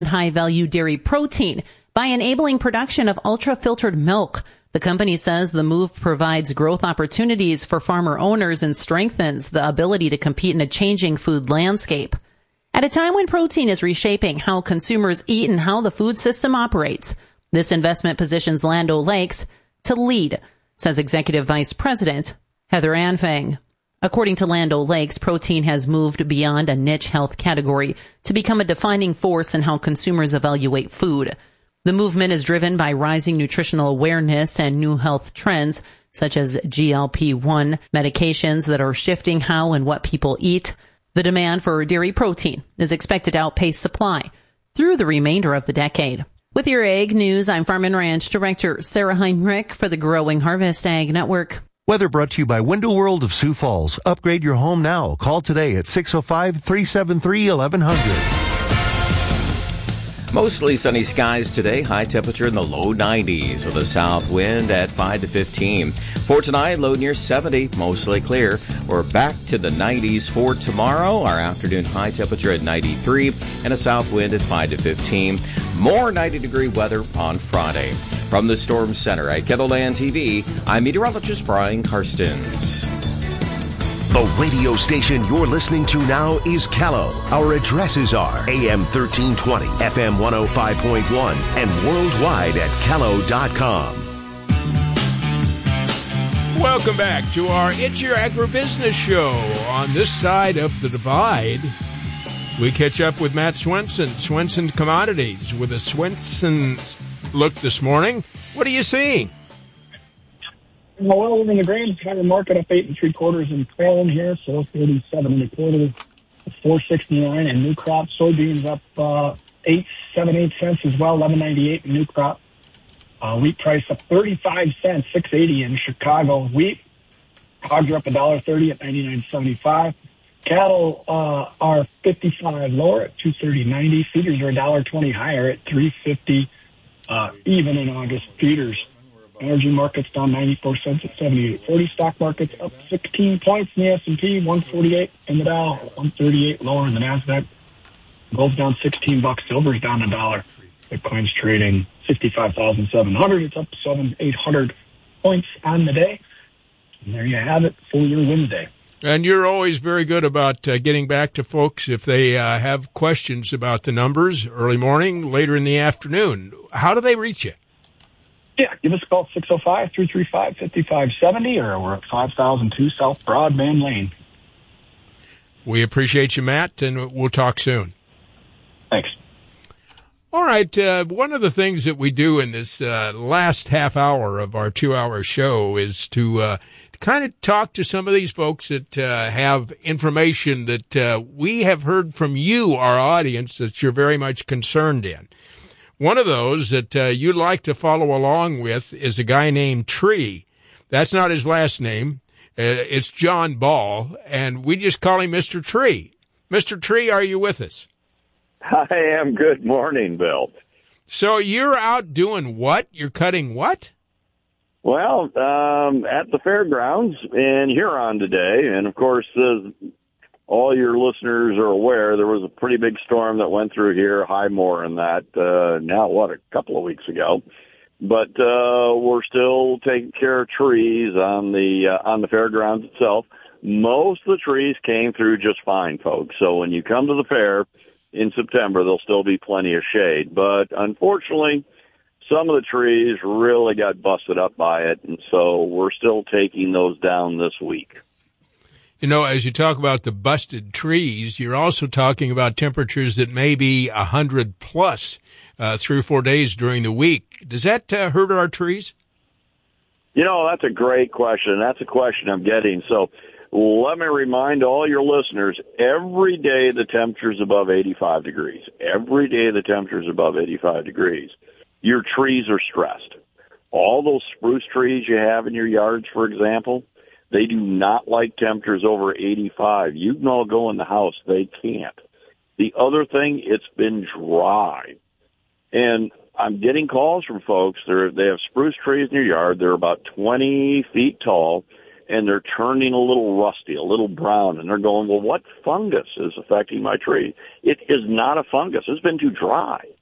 high-value dairy protein by enabling production of ultra-filtered milk. The company says the move provides growth opportunities for farmer owners and strengthens the ability to compete in a changing food landscape. At a time when protein is reshaping how consumers eat and how the food system operates, this investment positions Land O'Lakes to lead, says Executive Vice President Heather Anfang. According to Land O'Lakes, protein has moved beyond a niche health category to become a defining force in how consumers evaluate food. The movement is driven by rising nutritional awareness and new health trends, such as GLP-1 medications that are shifting how and what people eat. The demand for dairy protein is expected to outpace supply through the remainder of the decade. With your Ag News, I'm Farm and Ranch Director Sarah Heinrich for the Growing Harvest Ag Network. Weather brought to you by Window World of Sioux Falls. Upgrade your home now. Call today at 605-373-1100. Mostly sunny skies today. High temperature in the low 90s with a south wind at 5 to 15. For tonight, low near 70, mostly clear. We're back to the 90s for tomorrow. Our afternoon high temperature at 93 and a south wind at 5 to 15. More 90-degree weather on Friday. From the Storm Center at Kettleland TV, I'm meteorologist Brian Karstens. The radio station you're listening to now is Callow. Our addresses are AM 1320, FM 105.1, and worldwide at callow.com. Welcome back to our It's Your Agribusiness Show. On this side of the divide, we catch up with Matt Swenson, Swenson Commodities, with a Swenson look this morning. What are you seeing? Well, in the grain market up 8 3/4 in corn here, 447 1/4, 469 in new crop. Soybeans up 8.78 cents as well, 11.98 in new crop. Wheat price up 35 cents, 6.80 in Chicago. Wheat hogs are up $1.30 at 99.75. Cattle are 55 lower at 230.90. Feeders are $1.20 higher at 350 even in August. Feeders. Energy markets down 94 cents at 78.40. Stock markets up 16 points in the S&P, 148 in the Dow, 138 lower in the Nasdaq. Gold's down $16. Silver's down $1. Bitcoin's trading 65,700. It's up 800 points on the day. And there you have it. Full year win day. And you're always very good about getting back to folks if they have questions about the numbers early morning, later in the afternoon. How do they reach you? Yeah, give us a call, 605-335-5570, or we're at 5002 South Broadband Lane. We appreciate you, Matt, and we'll talk soon. Thanks. All right, one of the things that we do in this last half hour of our 2-hour show is to kind of talk to some of these folks that have information that we have heard from you, our audience, that you're very much concerned in. One of those that you'd like to follow along with is a guy named Tree. That's not his last name. It's John Ball, and we just call him Mr. Tree. Mr. Tree, are you with us? I am. Good morning, Bill. So you're out doing what? You're cutting what? Well, at the fairgrounds in Huron today, and of course, all your listeners are aware, there was a pretty big storm that went through here, high more in that, a couple of weeks ago. But we're still taking care of trees on the fairgrounds itself. Most of the trees came through just fine, folks. So when you come to the fair in September, there'll still be plenty of shade. But unfortunately, some of the trees really got busted up by it, and so we're still taking those down this week. You know, as you talk about the busted trees, you're also talking about temperatures that may be 100 plus 3 or 4 days during the week. Does that hurt our trees? You know, that's a great question. That's a question I'm getting. So let me remind all your listeners, every day the temperature's above 85 degrees. Every day the temperature's above 85 degrees. Your trees are stressed. All those spruce trees you have in your yards, for example, they do not like temperatures over 85. You can all go in the house. They can't. The other thing, it's been dry. And I'm getting calls from folks. They have spruce trees in your yard. They're about 20 feet tall, and they're turning a little rusty, a little brown, and they're going, well, what fungus is affecting my tree? It is not a fungus. It's been too dry.